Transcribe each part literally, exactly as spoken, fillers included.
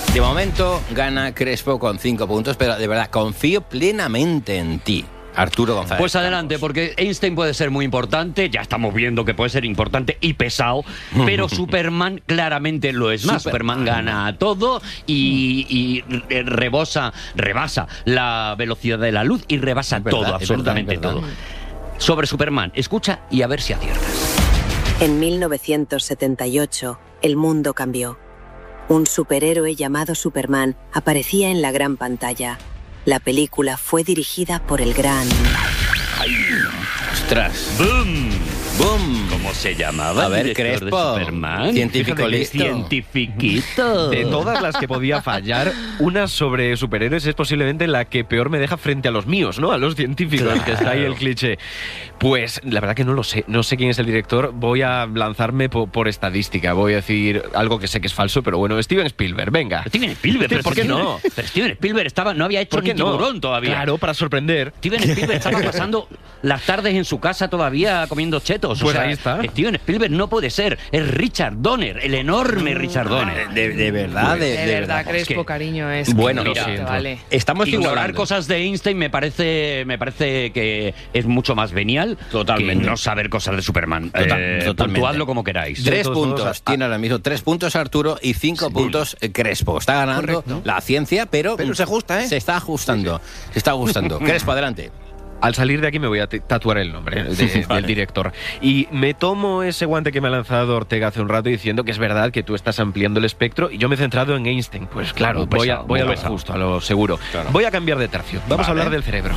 De momento gana Crespo con cinco puntos, pero de verdad confío plenamente en ti, Arturo González. Pues adelante, porque Einstein puede ser muy importante, ya estamos viendo que puede ser importante y pesado, pero Superman claramente lo es más. Superman, Superman gana a todo y, y rebosa, rebasa la velocidad de la luz y rebasa es todo, verdad, absolutamente es verdad, es verdad. todo. Sobre Superman, escucha y a ver si aciertas. En mil novecientos setenta y ocho, el mundo cambió. Un superhéroe llamado Superman aparecía en la gran pantalla. La película fue dirigida por el gran... ¡Ay! ¡Ostras! ¡Boom! ¡Boom! ¿Cómo se llamaba? A ver, Crespo. De Superman. Científico listo. Cientifiquito. De todas las que podía fallar, una sobre superhéroes es posiblemente la que peor me deja frente a los míos, ¿no? A los científicos, claro. Que está ahí el cliché. Pues la verdad que no lo sé. No sé quién es el director. Voy a lanzarme por, por estadística. Voy a decir algo que sé que es falso, pero bueno, Steven Spielberg, venga. Steven Spielberg, pero ¿por qué Steven, no? Pero Steven Spielberg estaba, no había hecho ni no? Tiburón todavía. Claro, para sorprender. Steven Spielberg estaba pasando las tardes en su casa todavía comiendo chetos. Pues o sea, ahí está. Steven Spielberg no puede ser. Es Richard Donner, el enorme Richard Donner. De, de verdad, de, de, de verdad, verdad. Crespo, es que, cariño, es bueno, que, mira, mira, vale. Estamos ignorar igualando cosas de Einstein me parece, me parece que es mucho más venial totalmente. que no saber cosas de Superman. Total, eh, totalmente. Puntuadlo como queráis. Tres todos, puntos todos, tiene ahora mismo, tres puntos Arturo y cinco sí. puntos Crespo. Está ganando Correcto. la ciencia, pero, pero se ajusta, ¿eh? Se está ajustando, se está ajustando. Crespo, adelante. Al salir de aquí me voy a tatuar el nombre de, vale. del director. Y me tomo ese guante que me ha lanzado Ortega hace un rato diciendo que es verdad que tú estás ampliando el espectro y yo me he centrado en Einstein. Pues claro, muy voy pesado, a, voy a lo pesado. justo, a lo seguro. Claro. Voy a cambiar de tercio. Vamos vale. a hablar del cerebro.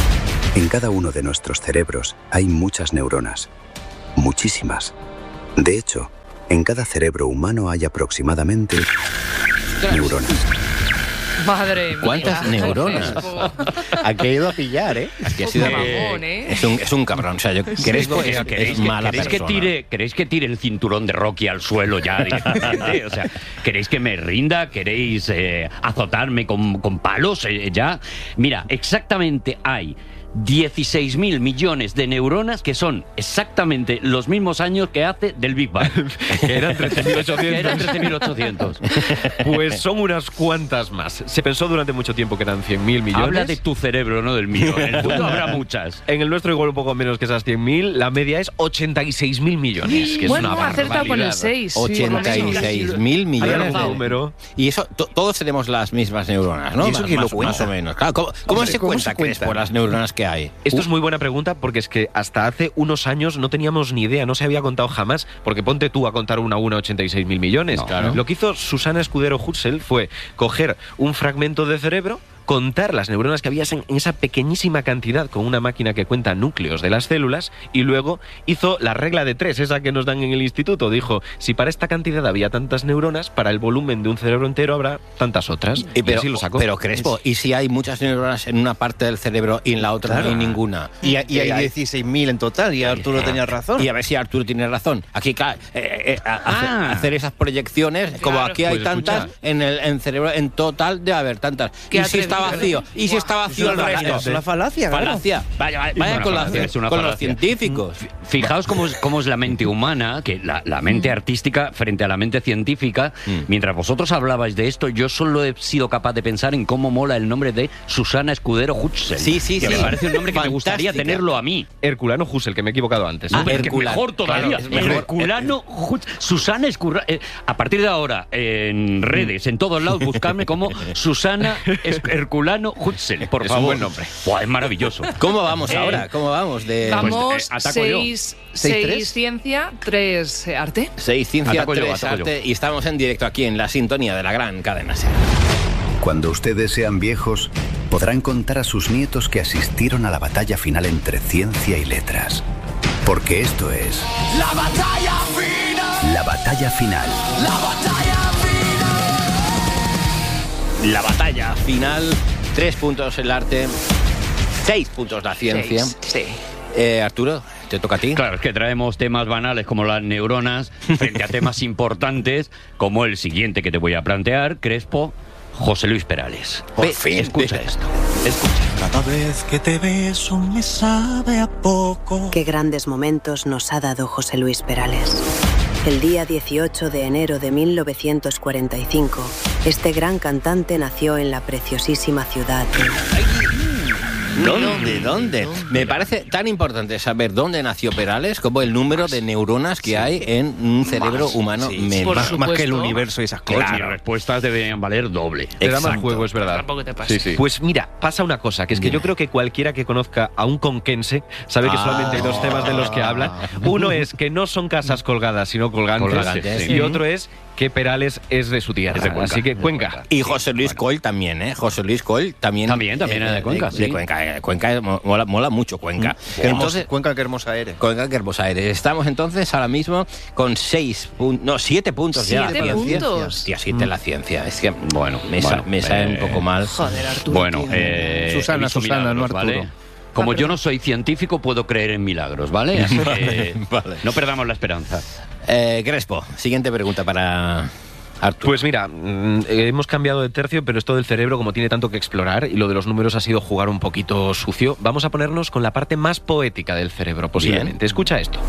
En cada uno de nuestros cerebros hay muchas neuronas. Muchísimas. De hecho, en cada cerebro humano hay aproximadamente neuronas. Madre mía. ¿Cuántas neuronas? Aquí ha ido a pillar, ¿eh? Aquí ha sido eh, mamón, ¿eh? Es un, es un cabrón. O sea, yo Crespo sí, es, ¿queréis, es mala ¿queréis persona. Que tire, ¿Queréis que tire el cinturón de Rocky al suelo ya directamente? O sea, ¿queréis que me rinda? ¿Queréis eh, azotarme con, con palos eh, ya? Mira, exactamente hay dieciséis mil millones de neuronas que son exactamente los mismos años que hace del Big Bang. Que eran trece mil ochocientos. Que eran trece mil ochocientos. Pues son unas cuantas más. Se pensó durante mucho tiempo que eran cien mil millones. Habla de tu cerebro, no del mío. En el mundo habrá muchas. En el nuestro igual un poco menos que esas cien mil. La media es ochenta y seis mil millones. Que bueno, es una ha acertado con el seis. ochenta y seis mil millones. De... número. Y eso, todos tenemos las mismas neuronas, ¿no? ¿Y eso quién lo cuenta? Más o menos. Claro, ¿Cómo, cómo Hombre, se ¿cómo cuenta, se cuenta? Crespo, las neuronas que hay? Esto uh. es muy buena pregunta porque es que hasta hace unos años no teníamos ni idea, no se había contado jamás, porque ponte tú a contar una a una ochenta y seis mil millones. No, claro. Lo que hizo Susana Escudero Huxell fue coger un fragmento de cerebro, contar las neuronas que había en, en esa pequeñísima cantidad con una máquina que cuenta núcleos de las células y luego hizo la regla de tres, esa que nos dan en el instituto. Dijo, si para esta cantidad había tantas neuronas, para el volumen de un cerebro entero habrá tantas otras. Y, pero, y así lo sacó. Pero Crespo, ¿y si hay muchas neuronas en una parte del cerebro y en la otra claro. no hay ninguna? Y, y hay dieciséis mil en total y Arturo tenía razón. Y a ver si Arturo tiene razón. Aquí, claro, eh, eh, ah. hacer esas proyecciones, claro. como aquí hay pues tantas, escucha. en el en cerebro, en total debe haber tantas. ¿Y si está vacío? ¿Y si está vacío el resto? Es una falacia, claro. Falacia. Vaya, vaya, vaya con, falacia, la, con los científicos. Fijaos cómo es, cómo es la mente humana, que la, la mente artística frente a la mente científica. Mm. Mientras vosotros hablabais de esto, yo solo he sido capaz de pensar en cómo mola el nombre de Susana Escudero Huxell. Sí, sí, que sí. me parece un nombre que Fantástica. me gustaría tenerlo a mí. Herculano Huxell, que me he equivocado antes. Ah, Herculano. Mejor todavía. Claro, mejor. Herculano Huxell. Susana Escudero. Eh, a partir de ahora, en redes, en todos lados, buscarme como Susana Herculano Huxell, por es favor. Un buen nombre. Buah, es maravilloso. ¿Cómo vamos ahora? ¿Cómo vamos? De... Vamos, pues, eh, seis, seis ciencia, tres arte. Seis ciencia, ataco tres yo, arte. Yo. Y estamos en directo aquí en la sintonía de la gran cadena SER. Cuando ustedes sean viejos, podrán contar a sus nietos que asistieron a la batalla final entre ciencia y letras. Porque esto es... ¡La batalla final! La batalla final. ¡La batalla final! La batalla final. Tres puntos el arte. Seis puntos la ciencia. Seis, sí. Eh, Arturo, ¿te toca a ti? Claro, es que traemos temas banales como las neuronas frente a temas importantes como el siguiente que te voy a plantear, Crespo. José Luis Perales. Por Ve, fin. Escucha Ve. esto. Escucha. Cada vez que te beso me sabe a poco. Qué grandes momentos nos ha dado José Luis Perales. El día dieciocho de enero de mil novecientos cuarenta y cinco, este gran cantante nació en la preciosísima ciudad de... ¿Dónde? ¿Dónde? Me parece tan importante saber dónde nació Perales como el número de neuronas que hay en un cerebro Más, humano sí, medio. Más, más que el universo y esas cosas. Claro, las respuestas deberían valer doble. Te da más Exacto. juego, es verdad. Tampoco te pases. Sí, sí. Pues mira, pasa una cosa, que es que Dime. yo creo que cualquiera que conozca a un conquense sabe que Ah. solamente hay dos temas de los que hablan. Uno es que no son casas colgadas, sino colgantes. Colgantes, Y sí. otro es que Perales es de su tierra. Es de Cuenca. Así que De Cuenca. Cuenca. Y José Luis Coll también, ¿eh? José Luis Coll también. También, también era de Cuenca, De, sí. Cuenca, eh, Cuenca eh, mola, mola mucho Cuenca. Qué hermosa- Entonces, Cuenca, qué hermosa eres. Cuenca, qué hermosa eres. Estamos entonces ahora mismo con seis puntos, no, siete puntos ya. Siete la ciencia. puntos. Hostia, siete la ciencia. Es que, Bueno, me, sa- bueno, me sabe eh, un poco mal. Joder, Arturo. Bueno, tío. eh, Susana, he visto Susana, no milagros, ¿vale? Arturo. Como yo no soy científico, puedo creer en milagros, ¿vale? Así que Vale. no perdamos la esperanza. Eh, Crespo, siguiente pregunta para Arturo. Pues mira, mm, hemos cambiado de tercio, pero esto del cerebro, como tiene tanto que explorar, y lo de los números ha sido jugar un poquito sucio, vamos a ponernos con la parte más poética del cerebro, posiblemente. Bien. Escucha esto.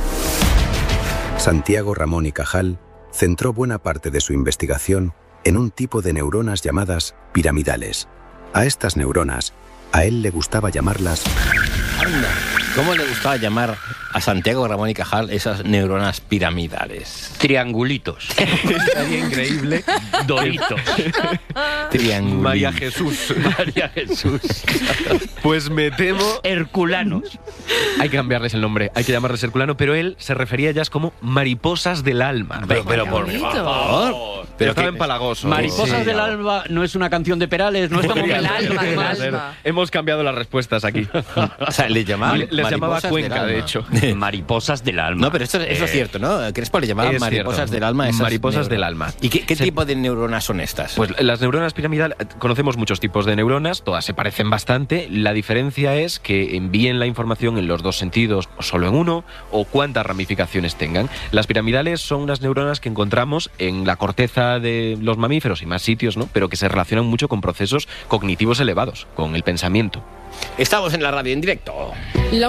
Santiago Ramón y Cajal centró buena parte de su investigación en un tipo de neuronas llamadas piramidales. A estas neuronas, a él le gustaba llamarlas Anda, ¿cómo le gustaba llamar a Santiago Ramón y Cajal esas neuronas piramidales? Triangulitos. Estaría increíble. Doritos. Triangulitos. María Jesús. María Jesús. Pues me temo... Herculanos. Hay que cambiarles el nombre, hay que llamarles Herculano, pero él se refería a ellas como mariposas del alma. Pero, pero por bonito. favor. Pero Pero estaba que- empalagoso. Mariposas Sí. del alba no es una canción de Perales, no estamos El viendo. alma, el Podría ser. alma. Hemos cambiado las respuestas aquí. O sea, le llamaban Les llamaba mariposas Cuenca, del de alma. hecho. Mariposas del alma. No, pero esto, eso es Eh, cierto, ¿no? Crespo le llamaban Es mariposas cierto. del alma. Esas Mariposas neuronas. del alma. ¿Y qué, qué Se- tipo de neuronas son estas? Pues las neuronas piramidales, conocemos muchos tipos de neuronas, todas se parecen bastante. La diferencia es que envíen la información en los dos sentidos o solo en uno, o cuántas ramificaciones tengan. Las piramidales son unas neuronas que encontramos en la corteza de los mamíferos y más sitios, ¿no? Pero que se relacionan mucho con procesos cognitivos elevados, con el pensamiento. Estamos en la radio en directo. La